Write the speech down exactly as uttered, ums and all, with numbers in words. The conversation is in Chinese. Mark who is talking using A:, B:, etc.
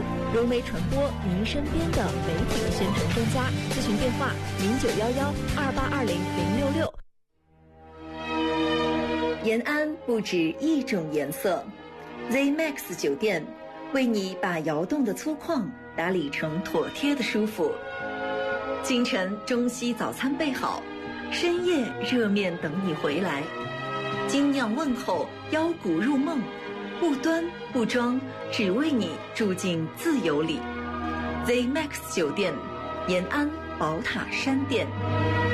A: 融媒传播您身边的媒体宣传专家。咨询电话零九幺幺二八二零零六六。延安不止一种颜色 ，Z Max 酒店为你把窑洞的粗犷打理成妥帖的舒服。清晨中西早餐备好，深夜热面等你回来。精酿问候，腰鼓入梦，不端不装，只为你住进自由里。Z Max 酒店，延安宝塔山店。